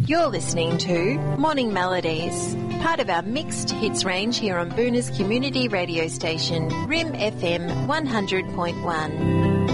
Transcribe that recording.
You're listening to Morning Melodies, part of our mixed hits range here on Boona's community radio station, Rim FM 100.1.